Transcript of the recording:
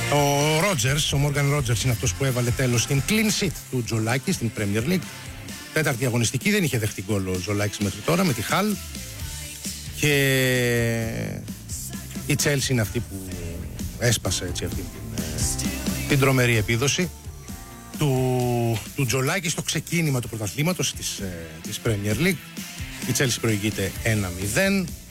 Ο Ρότζερς, ο Μόργαν Ρότζερς είναι αυτός που έβαλε τέλος στην clean sheet του Τζολάκη στην Premier League. Τέταρτη αγωνιστική, δεν είχε δεχτεί γκολ ο Τζολάκης μέχρι τώρα με τη Χαλ. Και η Chelsea είναι αυτή που έσπασε έτσι αυτή την τρομερή επίδοση του Τζολάκη στο ξεκίνημα του πρωταθλήματος της Premier League. Η Chelsea προηγείται 1-0.